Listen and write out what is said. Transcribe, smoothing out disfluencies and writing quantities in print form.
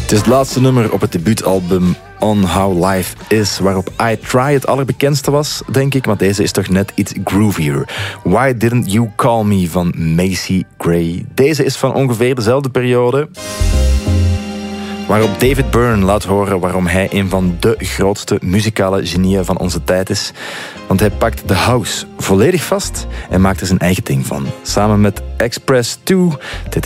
Het is het laatste nummer op het debuutalbum On How Life Is, waarop I Try het allerbekendste was, denk ik, maar deze is toch net iets groovier. Why Didn't You Call Me van Macy Gray. Deze is van ongeveer dezelfde periode, waarop David Byrne laat horen waarom hij een van de grootste muzikale genieën van onze tijd is. Want hij pakt de house volledig vast en maakt er zijn eigen ding van. Samen met Express 2. Dit